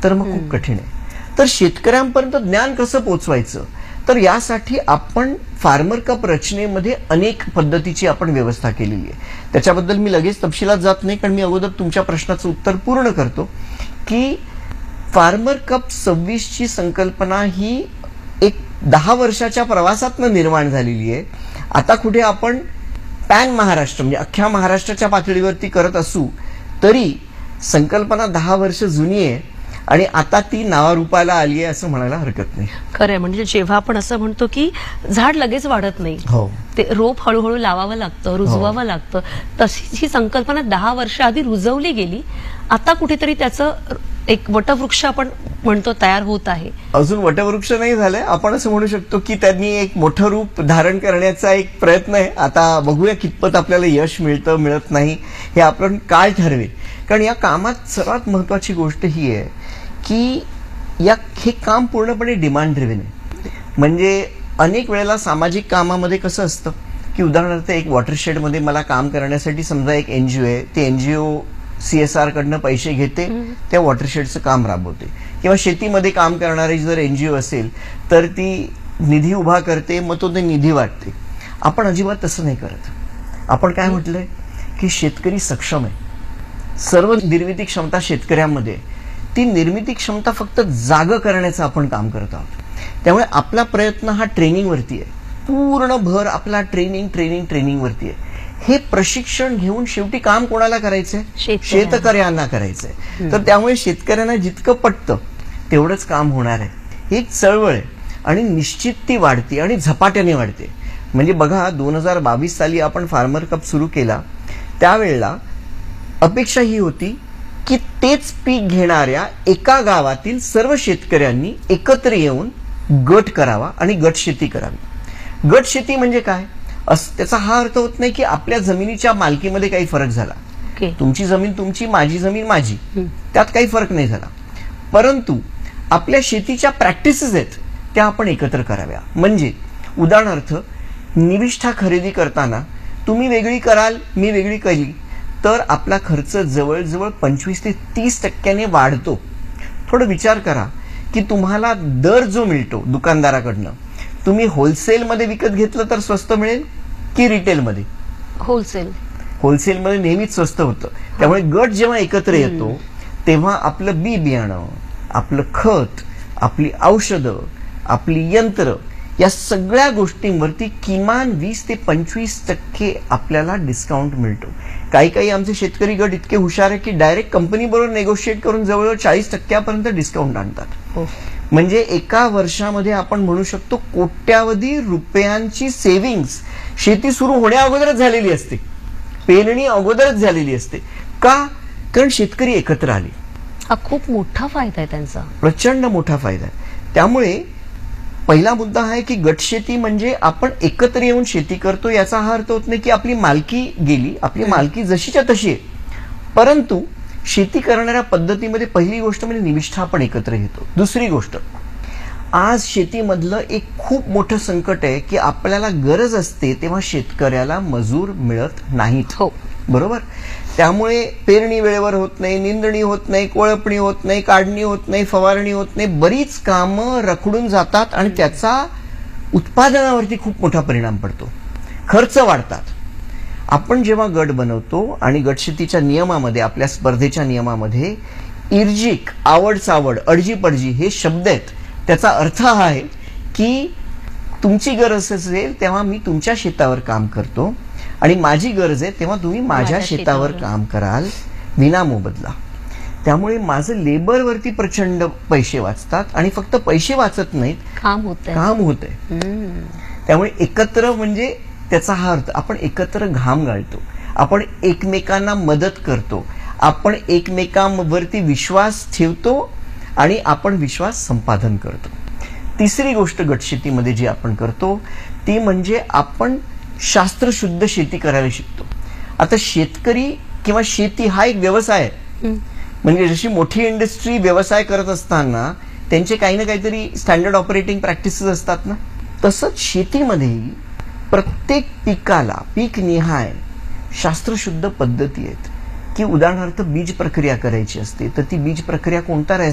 तर मग खूप कठीण आहे. तर शेतकऱ्यांपर्यंत ज्ञान कसं पोचवायचं, तर यासाठी आपण फार्मर कप रचनेमध्ये अनेक पद्धतीची आपण व्यवस्था केलेली आहे. त्याच्याबद्दल मी लगेच तपशिलात जात नाही, कारण मी अगोदर तुमच्या प्रश्नाचं उत्तर पूर्ण करतो की फार्मर कप 26 ची संकल्पना ही एक 10 वर्षाच्या प्रवासातनं निर्माण झालेली आहे. आता कुठे आपण पॅन महाराष्ट्र म्हणजे अख्ख्या महाराष्ट्राच्या पातळीवरती करत असू तरी संकल्पना 10 वर्ष जुनी आहे आणि आता ती नावारूपाला आली आहे असं म्हणायला हरकत नाही. खरंय. म्हणजे जेव्हा आपण असं म्हणतो की झाड लगेच वाढत नाही, ते रोप हळूहळू लावावं लागतं, रुजवावं लागतं, तशी ही संकल्पना 10 वर्ष आधी रुजवली गेली. आता कुठेतरी त्याचं एक वटवृक्ष आपण म्हणतो तयार होत आहे. अजून वटवृक्ष नाही झालंय, आपण असं म्हणू शकतो की त्यांनी एक मोठं रूप धारण करण्याचा एक प्रयत्न आहे. आता बघूया कितपत आपल्याला यश मिळतं मिळत नाही हे आपण काळ ठरवेल. कारण या कामात सर्वात महत्वाची गोष्ट ही आहे की हे काम पूर्णपणे डिमांड ड्रिव्हन आहे. म्हणजे अनेक वेळेला सामाजिक कामामध्ये कसं असतं की उदाहरणार्थ एक वॉटरशेडमध्ये मला काम करण्यासाठी समजा एक एनजीओ आहे, ते एनजीओ CSR कडनं पैसे घेते, त्या वॉटरशेडचं काम राबवते. किंवा शेतीमध्ये काम करणारी जर एनजीओ असेल तर ती निधी उभा करते, मग तो ते निधी वाटते. आपण अजिबात तसं नाही करत. आपण काय म्हटलंय की शेतकरी सक्षम आहे, सर्व निर्मिती क्षमता शेतकऱ्यांमध्ये आहे. ती निर्मिती क्षमता फक्त जाग करण्याचं आपण काम करत आहोत. त्यामुळे आपला प्रयत्न हा ट्रेनिंगवरती आहे, पूर्ण भर आपला ट्रेनिंग वरती आहे. हे प्रशिक्षण घेऊन शेवटी काम कोणाला करायचंय, शेतकऱ्यांना करायचंय. तर त्यामुळे शेतकऱ्यांना जितकं पटतं तेवढंच काम होणार आहे. ही एक चळवळ आहे आणि निश्चित ती वाढते आणि झपाट्याने वाढते. म्हणजे बघा 2022 साली आपण फार्मर कप सुरू केला, त्यावेळेला अपेक्षा ही होती की तेच पीक घेणाऱ्या एका गावातील सर्व शेतकऱ्यांनी एकत्र येऊन गट करावा आणि गट शेती करावी. गट शेती म्हणजे काय, त्याचा हा अर्थ होत नाही की आपल्या जमिनीच्या मालकीमध्ये काही फरक झाला. तुमची जमीन तुमची, माझी जमीन माझी, त्यात काही फरक नाही झाला. परंतु आपल्या शेतीच्या प्रॅक्टिसेस आहेत त्या आपण एकत्र कराव्या. म्हणजे उदाहरणार्थ निविष्ठा खरेदी करताना तुम्ही वेगळी कराल, मी वेगळी केली तर आपला खर्च जवळजवळ 25 ते 30% वाढतो. थोडं विचार करा की तुम्हाला दर जो मिळतो दुकानदाराकडनं, तुम्ही होलसेलमध्ये विकत घेतलं तर स्वस्त मिळेल की रिटेलमध्ये? होलसेलमध्ये नेहमीच स्वस्त होतं. त्यामुळे गट जेव्हा एकत्र येतो तेव्हा आपलं बियाणं, आपलं खत, आपली औषधं, आपली यंत्र, या सगळ्या गोष्टींवरती किमान 20 ते 25% आपल्याला डिस्काउंट मिळतो. काही आमचे शेतकरी गट इतके हुशार आहे की डायरेक्ट कंपनी बरोबर नेगोशिएट करून जवळजवळ 40% डिस्काउंट आणतात. म्हणजे एका वर्षामध्ये आपण म्हणू शकतो कोट्यावधी रुपयांची सेव्हिंग्स शेती सुरू होण्या अगोदरच झालेली असते, पेरणी अगोदरच झालेली असते. का? कारण शेतकरी एकत्र आले. हा खूप मोठा फायदा आहे त्यांचा, प्रचंड मोठा फायदा आहे. त्यामुळे पहिला मुद्दा आहे की गटशेती म्हणजे आपण एकत्र येऊन शेती करतो. याचा हा अर्थ होत नाही की आपली मालकी गेली, आपली मालकी जशीच्या तशी आहे. परंतु शेती करणाऱ्या पद्धतीमध्ये पहिली गोष्ट म्हणजे निविष्ठा आपण एकत्र घेतो. दुसरी गोष्ट, आज शेतीमधलं एक खूप मोठं संकट आहे की आपल्याला गरज असते तेव्हा शेतकऱ्याला मजूर मिळत नाहीत. बरोबर. त्यामुळे पेरणी वेळेवर होत नाही, निंदणी होत नाही, कोळपणी होत नाही, काढणी होत नाही, फवारणी होत नाही, बरीच कामं रखडून जातात आणि त्याचा उत्पादनावरती खूप मोठा परिणाम पडतो, खर्च वाढतात. आपण जेव्हा गट बनवतो आणि गटशेतीच्या नियमामध्ये, आपल्या स्पर्धेच्या नियमामध्ये इर्जिक, आवड सावड, अडजी पडजी हे शब्द आहेत. त्याचा अर्थ हा आहे की तुमची गरज असेल तेव्हा मी तुमच्या शेतावर काम करतो आणि माझी गरज आहे तेव्हा तुम्ही माझ्या शेतावर काम कराल विना मोबदला. त्यामुळे माझं लेबरवरती प्रचंड पैसे वाचतात आणि फक्त पैसे वाचत नाहीत, काम होतंय. त्यामुळे एकत्र म्हणजे त्याचा हा अर्थ, आपण एकत्र घाम गाळतो, आपण एकमेकांना मदत करतो, आपण एकमेकांवरती विश्वास ठेवतो आणि आपण विश्वास संपादन करतो. तिसरी गोष्ट गटशेतीमध्ये जी आपण करतो ती म्हणजे आपण शास्त्रशुद्ध शेती करायला शिकतो. आता शेतकरी किंवा शेती हा एक व्यवसाय आहे. म्हणजे जशी मोठी इंडस्ट्री व्यवसाय करत असताना त्यांचे काही ना काहीतरी स्टँडर्ड ऑपरेटिंग प्रॅक्टिसेस असतात ना, तसंच शेतीमध्येही प्रत्येक पिकाला पीक निहाय शास्त्रशुद्ध पद्धती आहेत. की उदाहरणार्थ बीज प्रक्रिया करायची असते तर ती बीज प्रक्रिया कोणता